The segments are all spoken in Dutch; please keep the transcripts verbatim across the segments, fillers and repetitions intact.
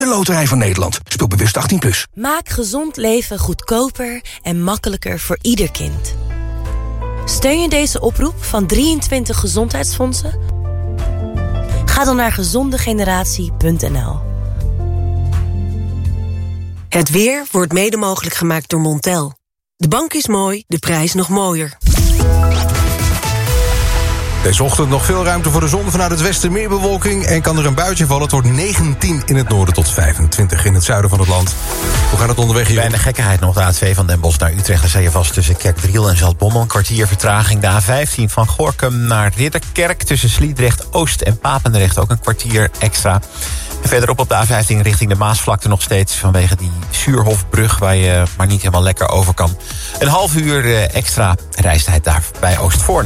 De Loterij van Nederland. Speel bewust achttien plus. Maak gezond leven goedkoper en makkelijker voor ieder kind. Steun je deze oproep van drieëntwintig gezondheidsfondsen? Ga dan naar gezondegeneratie punt n l. Het weer wordt mede mogelijk gemaakt door Montel. De bank is mooi, de prijs nog mooier. Deze ochtend nog veel ruimte voor de zon. Vanuit het westen meer bewolking en kan er een buitje vallen. Het wordt negentien in het noorden tot vijfentwintig in het zuiden van het land. Hoe gaat het onderweg hier? Bijna gekkigheid nog de A twee van Den Bosch naar Utrecht. Daar sta je vast tussen Kerkdriel en Zaltbommel. Een kwartier vertraging. De A vijftien van Gorinchem naar Ridderkerk. Tussen Sliedrecht Oost en Papendrecht ook een kwartier extra. En verderop op de A vijftien richting de Maasvlakte nog steeds... vanwege die Suurhofbrug waar je maar niet helemaal lekker over kan. Een half uur extra reistijd daar bij Oostvoorne.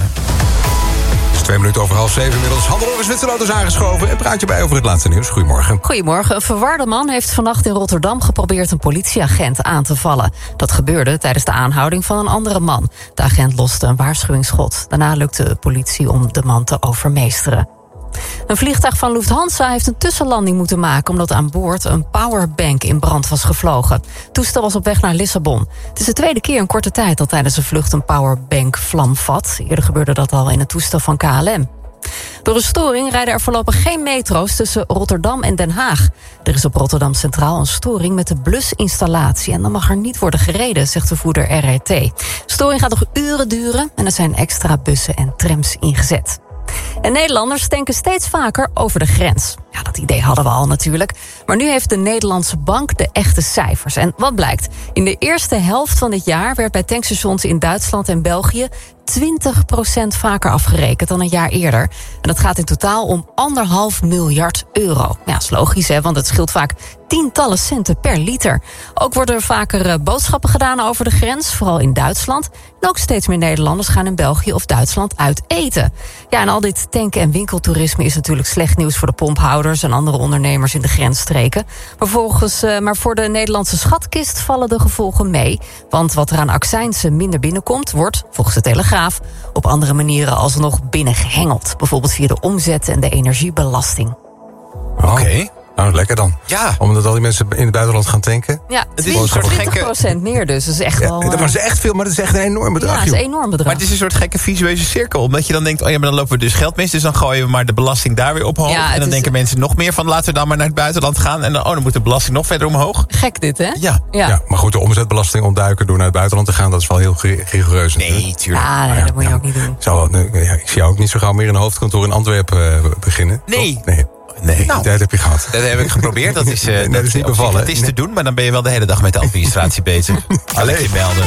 Het is twee minuten over half zeven inmiddels. Handelover Zwitserland is aangeschoven en praat je bij over het laatste nieuws. Goedemorgen. Goedemorgen. Een verwarde man heeft vannacht in Rotterdam geprobeerd een politieagent aan te vallen. Dat gebeurde tijdens de aanhouding van een andere man. De agent loste een waarschuwingsschot. Daarna lukte de politie om de man te overmeesteren. Een vliegtuig van Lufthansa heeft een tussenlanding moeten maken... omdat aan boord een powerbank in brand was gevlogen. Het toestel was op weg naar Lissabon. Het is de tweede keer in korte tijd dat tijdens een vlucht een powerbank vlam vat. Eerder gebeurde dat al in het toestel van K L M. Door een storing rijden er voorlopig geen metro's tussen Rotterdam en Den Haag. Er is op Rotterdam Centraal een storing met de blusinstallatie... en dan mag er niet worden gereden, zegt de voerder R R T. De storing gaat nog uren duren en er zijn extra bussen en trams ingezet. En Nederlanders tanken steeds vaker over de grens. Ja, dat idee hadden we al natuurlijk. Maar nu heeft de Nederlandse Bank de echte cijfers. En wat blijkt? In de eerste helft van dit jaar werd bij tankstations in Duitsland en België twintig procent vaker afgerekend dan een jaar eerder. En dat gaat in totaal om anderhalf miljard euro. Ja, dat is logisch, hè, want het scheelt vaak tientallen centen per liter. Ook worden er vaker boodschappen gedaan over de grens, vooral in Duitsland. En ook steeds meer Nederlanders gaan in België of Duitsland uit eten. Ja, en al dit tanken- en winkeltoerisme is natuurlijk slecht nieuws voor de pomphouders en andere ondernemers in de grensstreken. Maar, volgens, uh, maar voor de Nederlandse schatkist vallen de gevolgen mee. Want wat er aan accijnsen minder binnenkomt, wordt, volgens de Telegraaf, op andere manieren alsnog binnengehengeld. Bijvoorbeeld via de omzet en de energiebelasting. Oké. Okay. Nou, lekker dan. Ja. Omdat al die mensen in het buitenland gaan tanken. Ja, twintig procent meer dus. Dat is echt ja, wel... Dat was echt veel, maar dat is echt een enorm bedrag. Ja, dat is een enorm bedrag. Maar het is een soort gekke visueuze cirkel. Omdat je dan denkt, oh ja, maar dan lopen we dus geld mis. Dus dan gooien we maar de belasting daar weer op hoog. Ja, en dan denken is... mensen nog meer van, laten we dan maar naar het buitenland gaan. En dan, oh, dan moet de belasting nog verder omhoog. Gek dit, hè? Ja. Ja. ja, maar goed, de omzetbelasting ontduiken door naar het buitenland te gaan, dat is wel heel rigoureus. Nee, tuurlijk. Ja, nee, ja, dat moet je ja, ook niet doen. Zou, ja, ik zie jou ook niet zo gauw meer in een hoofdkantoor in Antwerpen uh, beginnen. Nee. Toch? Nee. Nee, nou, dat heb je gehad. Dat heb ik geprobeerd. Dat is, uh, nee, dat is niet bevallen. Het is te doen, maar dan ben je wel de hele dag met de administratie bezig. Alleen je melden.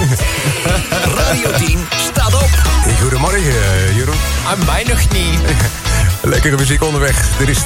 Radio tien staat op. Goedemorgen, uh, Jeroen. Aan mij nog niet. Lekkere muziek onderweg. Dit is